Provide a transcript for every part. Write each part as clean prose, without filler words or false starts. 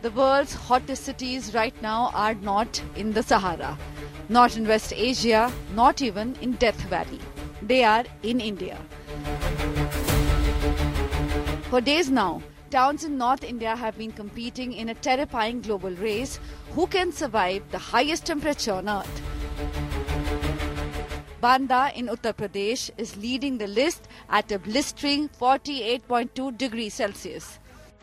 The world's hottest cities right now are not in the Sahara, not in West Asia, not even in Death Valley. They are in India. For days now, towns in North India have been competing in a terrifying global race who can survive the highest temperature on earth. Banda in Uttar Pradesh is leading the list at a blistering 48.2 degrees Celsius.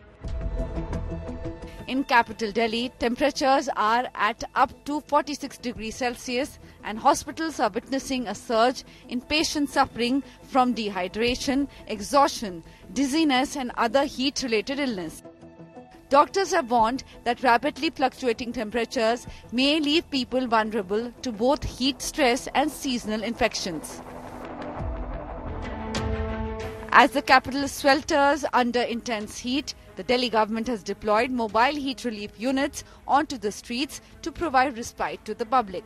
In capital Delhi, temperatures are at up to 46 degrees Celsius and hospitals are witnessing a surge in patients suffering from dehydration, exhaustion, dizziness and other heat-related illness. Doctors have warned that rapidly fluctuating temperatures may leave people vulnerable to both heat stress and seasonal infections. As the capital swelters under intense heat, the Delhi government has deployed mobile heat relief units onto the streets to provide respite to the public.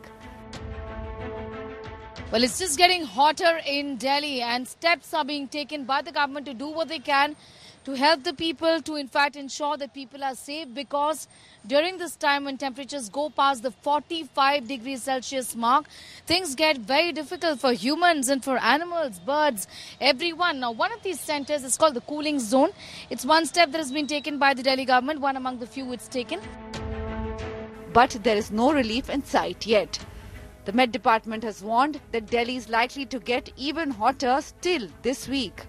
Well, it's just getting hotter in Delhi and steps are being taken by the government to do what they can to help the people, to in fact ensure that people are safe, because during this time when temperatures go past the 45 degrees Celsius mark, things get very difficult for humans and for animals, birds, everyone. Now, one of these centers is called the cooling zone. It's one step that has been taken by the Delhi government, one among the few it's taken. But there is no relief in sight yet. The Met Department has warned that Delhi is likely to get even hotter still this week.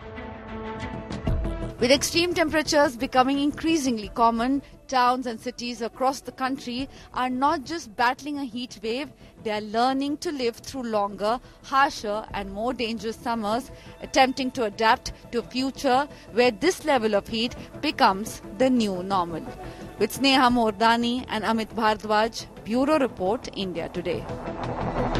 With extreme temperatures becoming increasingly common, towns and cities across the country are not just battling a heat wave, they are learning to live through longer, harsher and more dangerous summers, attempting to adapt to a future where this level of heat becomes the new normal. With Sneha Mordani and Amit Bhardwaj, Bureau Report, India Today.